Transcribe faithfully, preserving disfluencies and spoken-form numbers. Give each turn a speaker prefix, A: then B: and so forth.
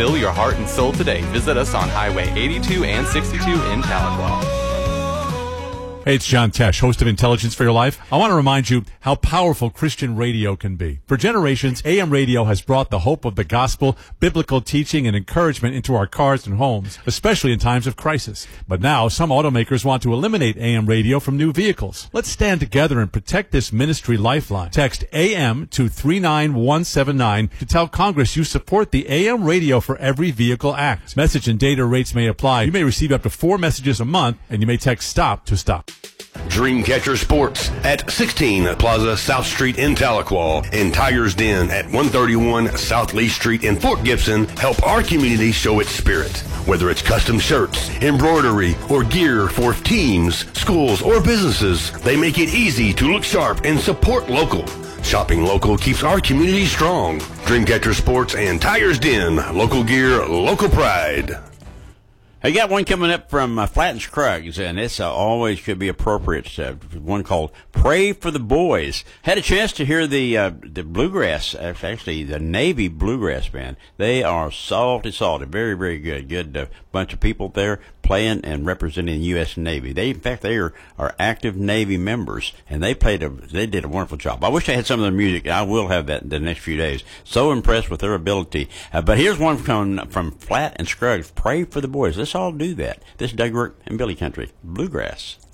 A: fill your heart and soul today. Visit us on Highway eighty-two and sixty-two in Tahlequah.
B: Hey, it's John Tesh, host of Intelligence for Your Life. I want to remind you how powerful Christian radio can be. For generations, A M radio has brought the hope of the gospel, biblical teaching, and encouragement into our cars and homes, especially in times of crisis. But now, some automakers want to eliminate A M radio from new vehicles. Let's stand together and protect this ministry lifeline. Text A M to three nine one seven nine to tell Congress you support the A M radio for every vehicle act. Message and data rates may apply. You may receive up to four messages a month, and you may text STOP to stop.
C: Dreamcatcher Sports at sixteen Plaza South Street in Tahlequah and Tiger's Den at one thirty-one South Lee Street in Fort Gibson help our community show its spirit. Whether it's custom shirts, embroidery, or gear for teams, schools, or businesses, they make it easy to look sharp and support local. Shopping local keeps our community strong. Dreamcatcher Sports and Tiger's Den. Local gear, local pride.
D: I got one coming up from uh, Flatt and Scruggs, and this uh, always should be appropriate. Uh, one called "Pray for the Boys." Had a chance to hear the uh, the bluegrass, actually the Navy bluegrass band. They are salty, salty, very, very good. Good uh, bunch of people there playing and representing the U S Navy. They, in fact, they are, are active Navy members, and they played a they did a wonderful job. I wish I had some of their music. I will have that in the next few days. So impressed with their ability. Uh, but here's one from from Flatt and Scruggs. "Pray for the Boys." Let's all do that. This is Doug Rourke and Billy Country Bluegrass.